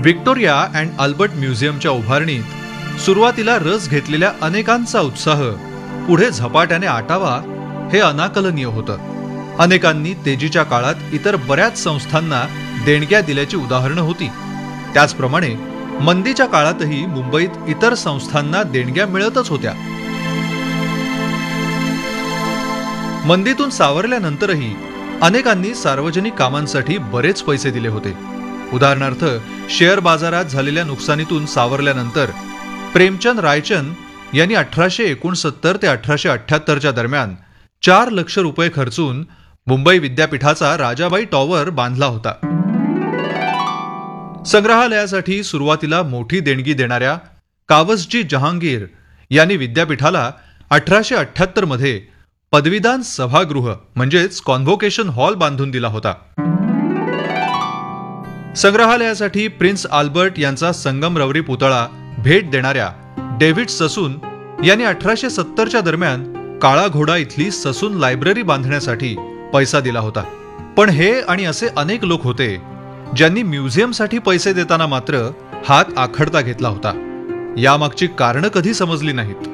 Victoria and Albert म्युझियमच्या उभारणीत सुरुवातीला रस घेतलेल्या अनेकांचा उत्साह पुढे झपाट्याने आटावा हे अनाकलनीय होतं. अनेकांनी तेजीच्या काळात इतर बऱ्याच संस्थांना देणग्या दिल्याची उदाहरणं होती. त्याचप्रमाणे मंदीच्या काळातही मुंबईत इतर संस्थांना देणग्या मिळतच होत्या. मंदीतून सावरल्यानंतरही अनेकांनी सार्वजनिक कामांसाठी बरेच पैसे दिले होते. उदाहरणार्थ, शेअर बाजारात झालेल्या नुकसानीतून सावरल्यानंतर प्रेमचंद रायचंद यांनी 1869 ते 1878च्या दरम्यान 4 लाख रुपये खर्चून मुंबई विद्यापीठाचा राजाबाई टॉवर बांधला होता. संग्रहालयासाठी सुरुवातीला मोठी देणगी देणाऱ्या कावसजी जहांगीर यांनी विद्यापीठाला 1878 मध्ये पदवीदान सभागृह म्हणजेच कॉन्व्होकेशन हॉल बांधून दिला होता. संग्रहालयासाठी प्रिन्स आल्बर्ट यांचा संगमरवरी पुतळा भेट देणाऱ्या डेव्हिड ससून यांनी 1870च्या दरम्यान काळा घोडा इथली ससून लायब्ररी बांधण्यासाठी पैसा दिला होता. पण हे आणि असे अनेक लोक होते ज्यांनी म्युझियमसाठी पैसे देताना मात्र हात आखडता घेतला होता. यामागची कारणं कधी समजली नाहीत.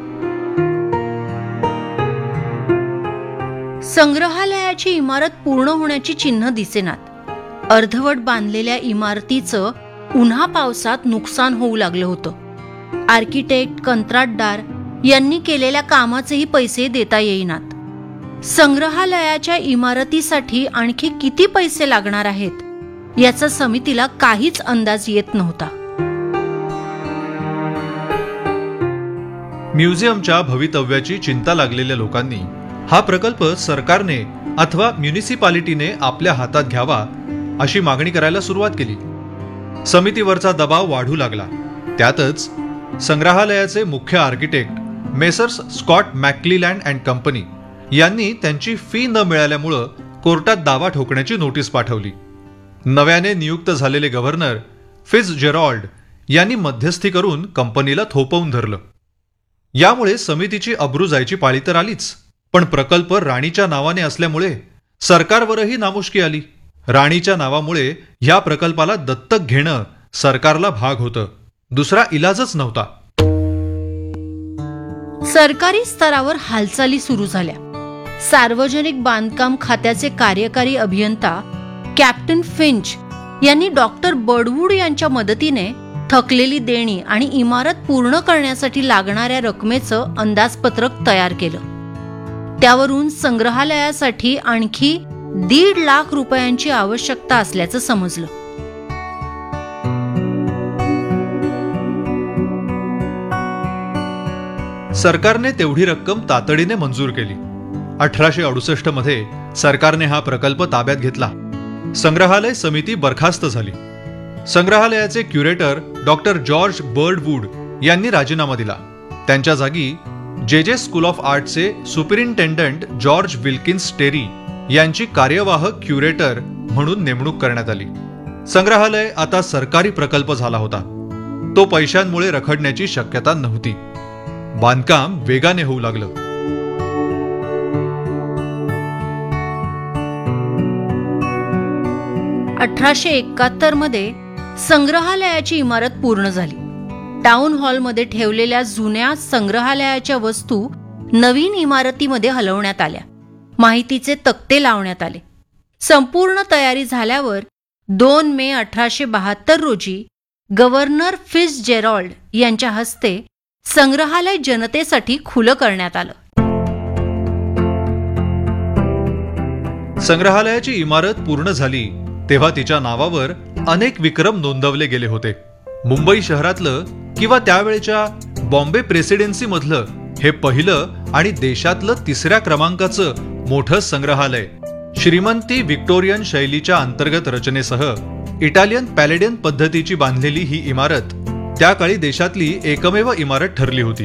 संग्रहालयाची इमारत पूर्ण होण्याची चिन्ह दिसेनात. अर्धवट बांधलेल्या इमारतीचं उन्हा पावसात नुकसान होऊ लागलं होतं. आर्किटेक्ट, कंत्राटदार यांनी केलेल्या कामाचेही पैसे देता येईनात. संग्रहालयाच्या इमारतीसाठी आणखी किती पैसे लागणार आहेत याचा समितीला काहीच अंदाज येत नव्हता. म्युझियमच्या भवितव्याची चिंता लागलेल्या लोकांनी हा प्रकल्प सरकारने अथवा म्युनिसिपालिटीने आपल्या हातात घ्यावा अशी मागणी करायला सुरुवात केली. समितीवरचा दबाव वाढू लागला. त्यातच संग्रहालयाचे मुख्य architect messrs Scott मॅक्क्लीलँड and company यांनी त्यांची फी न मिळाल्यामुळं कोर्टात दावा ठोकण्याची नोटीस पाठवली. नव्याने नियुक्त झालेले गव्हर्नर फिट्झजेरॉल्ड यांनी मध्यस्थी करून कंपनीला थोपवून धरलं. यामुळे समितीची अब्रू जायची पाळी तर आलीच, पण प्रकल्प राणीच्या नावाने असल्यामुळे सरकारवरही नामुष्की आली. राणीच्या नावामुळे ह्या प्रकल्पाला दत्तक घेणं सरकारला भाग होतं. दुसरा इलाजच नव्हता. सरकारी स्तरावर हालचाली सुरू झाल्या. सार्वजनिक बांधकाम खात्याचे कार्यकारी अभियंता कॅप्टन फिंच यांनी डॉक्टर बर्डवूड यांच्या मदतीने थकलेली देणी आणि इमारत पूर्ण करण्यासाठी लागणाऱ्या रकमेचं अंदाजपत्रक तयार केलं. त्यावरून संग्रहालयासाठी आणखी 1.5 लाख रुपयांची आवश्यकता असल्याचं समजलं. सरकारने तेवढी रक्कम तातडीने मंजूर केली. 1868 मध्ये सरकारने हा प्रकल्प ताब्यात घेतला. संग्रहालय समिती बरखास्त झाली. संग्रहालयाचे क्युरेटर डॉक्टर जॉर्ज बर्डवूड यांनी राजीनामा दिला. त्यांच्या जागी जे school of आर्टचे सुपरिंटेंडंट George Wilkins Terry यांची कार्यवाहक क्युरेटर म्हणून नेमणूक करण्यात आली. संग्रहालय आता सरकारी प्रकल्प झाला होता. तो पैशांमुळे रखडण्याची शक्यता नव्हती. बांधकाम वेगाने होऊ लागलं. .1871 मध्ये संग्रहालयाची इमारत पूर्ण झाली. टाउन हॉलमध्ये ठेवलेल्या जुन्या संग्रहालयाच्या वस्तू नवीन इमारतीमध्ये हलवण्यात आल्या. माहितीचे तक्ते लावण्यात आले. संपूर्ण तयारी झाल्यावर 2 मे 1872 रोजी गव्हर्नर फिट्झजेरॉल्ड यांच्या हस्ते संग्रहालय जनतेसाठी खुलं करण्यात आलं. संग्रहालयाची इमारत पूर्ण झाली तेव्हा तिच्या नावावर अनेक विक्रम नोंदवले गेले होते. मुंबई शहरातलं किंवा त्यावेळेच्या बॉम्बे प्रेसिडेन्सी मधलं हे पहिलं आणि देशातलं 3ऱ्या क्रमांकाचं मोठं संग्रहालय श्रीमंती व्हिक्टोरियन शैलीच्या अंतर्गत रचनेसह इटालियन पॅलेडियन पद्धतीची बांधलेली ही इमारत त्या काळी देशातली एकमेव इमारत ठरली होती.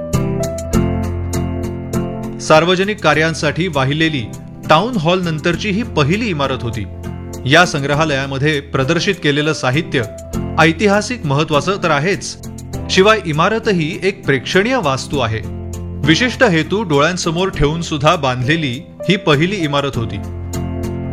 सार्वजनिक कार्यांसाठी वाहिलेली टाउन हॉल नंतरची ही पहिली इमारत होती. या संग्रहालयामध्ये प्रदर्शित केलेलं साहित्य ऐतिहासिक महत्वाचं तर आहेच, शिवाय इमारतही एक प्रेक्षणीय वास्तू आहे. विशिष्ट हेतू डोळ्यांसमोर ठेवून सुद्धा बांधलेली ही पहिली इमारत होती.